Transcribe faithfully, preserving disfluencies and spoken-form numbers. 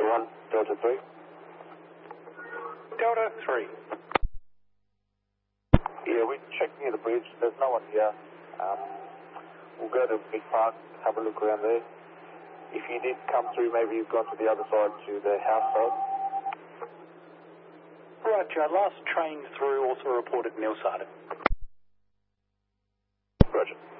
Delta one, Delta three. Delta three. Yeah, we're checking near the bridge. There's no one here. Um, we'll go to Big Park, have a look around there. If you did come through, maybe you've gone to the other side to the house side. Right, Joe. Last train through also reported nil sighted. Roger.